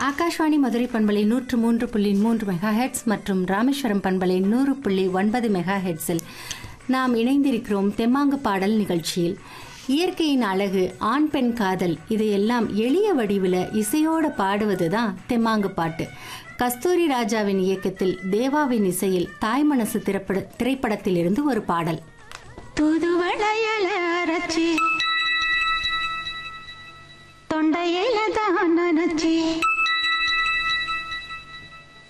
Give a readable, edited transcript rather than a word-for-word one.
ஆகாஷ்வாணி மதுரை பண்பலை 103.3 மெகாஹெட்ஸ் மற்றும் ராமேஸ்வரம் பண்பலை 100.9 மெகாஹெட்ஸில் நாம் இணைந்திருக்கிறோம் தெம்மாங்கு பாடல் நிகழ்ச்சியில். இயற்கையின் அழகு, ஆண் பெண் காதல், இதையெல்லாம் எளிய வடிவில் இசையோடு பாடுவது தான் தெம்மாங்கு பாட்டு. கஸ்தூரி ராஜாவின் இயக்கத்தில் தேவாவின் இசையில் தாய் மனசு திரைப்படத்திலிருந்து ஒரு பாடல். புதுவளையல அரைச்சி